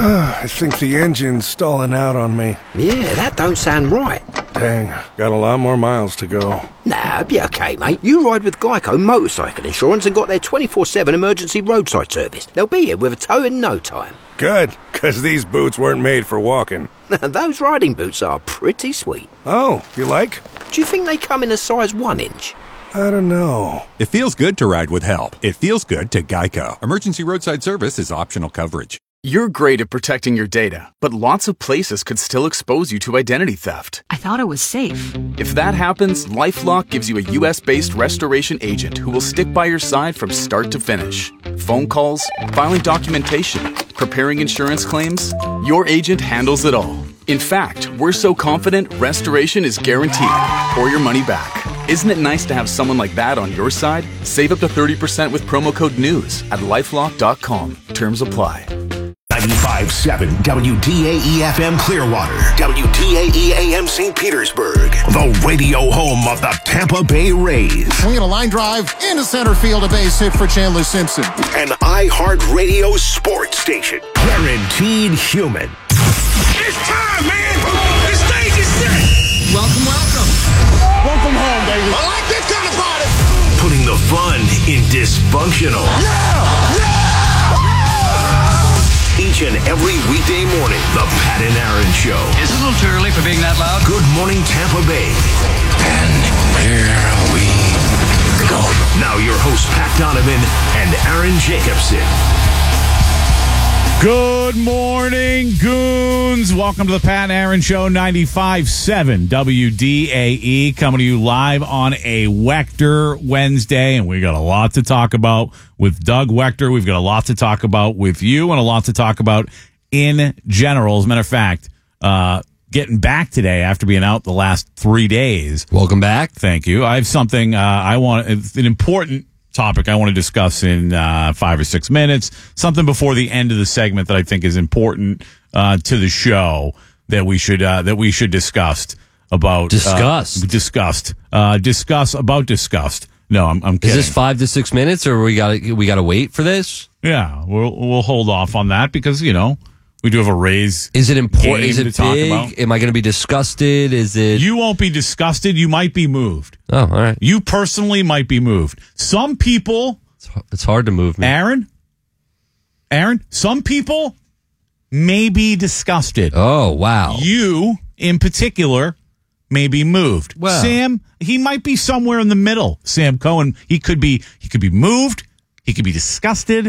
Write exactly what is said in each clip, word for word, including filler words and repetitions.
I think the engine's stalling out on me. Yeah, that don't sound right. Dang, got a lot more miles to go. Nah, be okay, mate. You ride with Geico Motorcycle Insurance and got their twenty-four seven emergency roadside service. They'll be here with a tow in no time. Good, because these boots weren't made for walking. Those riding boots are pretty sweet. Oh, you like? Do you think they come in a size one inch? I don't know. It feels good to ride with help. It feels good to Geico. Emergency roadside service is optional coverage. You're great at protecting your data, but lots of places could still expose you to identity theft. I thought it was safe. If that happens, LifeLock gives you a U S-based restoration agent who will stick by your side from start to finish. Phone calls, filing documentation, preparing insurance claims, your agent handles it all. In fact, we're so confident restoration is guaranteed or your money back. Isn't it nice to have someone like that on your side? Save up to thirty percent with promo code NEWS at lifelock dot com. Terms apply. ninety-five point seven W D A E F M Clearwater, W D A E A M Saint Petersburg, the radio home of the Tampa Bay Rays. Swinging a line drive into center field, a base hit for Chandler Simpson. An iHeartRadio sports station, guaranteed human. It's time, man! The stage is set! Welcome, welcome. Welcome home, baby. I like this kind of party! Putting the fun in dysfunctional. Yeah! Yeah! Each and every weekday morning, the Pat and Aaron Show. Is it a little too early for being that loud? Good morning, Tampa Bay. And here we go. Now your hosts, Pat Donovan and Aaron Jacobson. Good morning, goons. Welcome to the Pat and Aaron Show, ninety-five point seven W D A E, coming to you live on a Wechter Wednesday, and we got a lot to talk about with Doug Wechter. We've got a lot to talk about with you and a lot to talk about in general. As a matter of fact, uh, getting back today after being out the last three days. Welcome back. Thank you. I have something uh, I want, it's an important topic I want to discuss in uh, five or six minutes, something before the end of the segment that I think is important uh, to the show that we should uh, that we should discuss about discuss uh, discussed uh, discuss about discussed. No, I'm, I'm kidding. Is this five to six minutes, or we got we got to wait for this? Yeah, we'll we'll hold off on that because you know we do have a Rays. Is it important? Is it to talk big? About. Am I going to be disgusted? Is it? You won't be disgusted. You might be moved. Oh, all right. You personally might be moved. Some people. It's hard to move me. Aaron? Aaron? Some people may be disgusted. Oh, wow. You, in particular, may be moved. Wow. Sam, he might be somewhere in the middle. Sam Cohen, he could be he could be moved. He could be disgusted.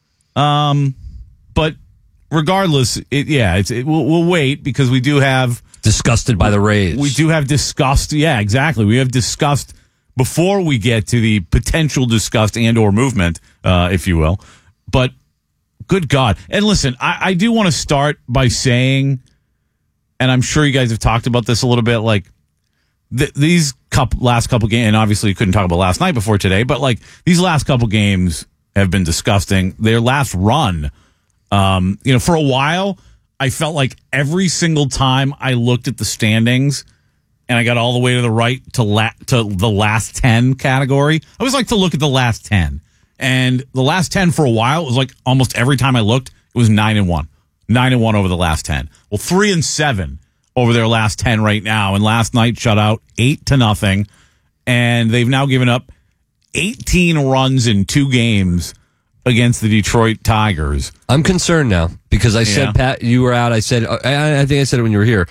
Um, but regardless, it, yeah, it's, it, we'll, we'll wait because we do have... Disgusted by the Rays. We do have disgust. Yeah, exactly. We have disgust before we get to the potential disgust and or movement, uh, if you will. But good God. And listen, I, I do want to start by saying, and I'm sure you guys have talked about this a little bit, like th- these couple, last couple games, and obviously you couldn't talk about last night before today, but like these last couple games have been disgusting. Their last run, um, you know, for a while, I felt like every single time I looked at the standings and I got all the way to the right to la- to the last ten category, I always like to look at the last ten. And the last ten for a while, it was like almost every time I looked, it was nine and one. nine and one over the last ten. Well, three and seven over their last ten right now. And last night shut out eight to nothing. And they've now given up eighteen runs in two games against the Detroit Tigers. I'm concerned now because I said, Yeah. Pat, you were out. I said, I, I think I said it when you were here,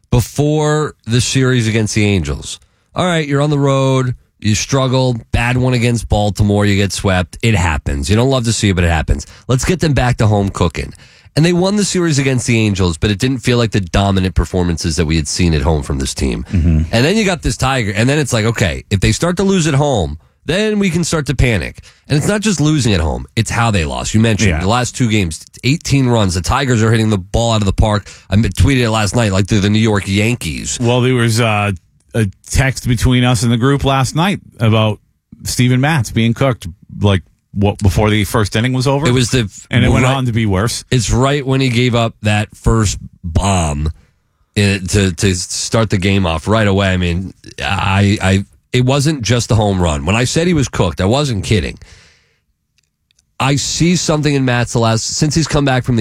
before the series against the Angels. All right, you're on the road. You struggle. Bad one against Baltimore. You get swept. It happens. You don't love to see it, but it happens. Let's get them back to home cooking. And they won the series against the Angels, but it didn't feel like the dominant performances that we had seen at home from this team. Mm-hmm. And then you got this Tiger, and then it's like, okay, if they start to lose at home, then we can start to panic. And it's not just losing at home. It's how they lost. You mentioned Yeah. the last two games, eighteen runs. The Tigers are hitting the ball out of the park. I tweeted it last night like they're the New York Yankees. Well, there was uh, a text between us and the group last night about Steven Matz being cooked like what before the first inning was over. It was the and it went right, on to be worse. It's right when he gave up that first bomb in, to to start the game off right away. I mean, I I it wasn't just a home run. When I said he was cooked, I wasn't kidding. I see something in Matz the last since he's come back from the